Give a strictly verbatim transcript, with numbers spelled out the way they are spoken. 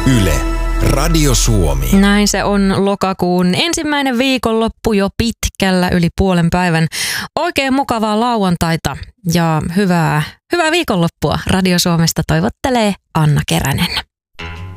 Yle, Radio Suomi. Näin se on lokakuun ensimmäinen viikonloppu jo pitkällä yli puolen päivän. Oikein mukavaa lauantaita ja hyvää, hyvää viikonloppua Radio Suomesta toivottelee Anna Keränen.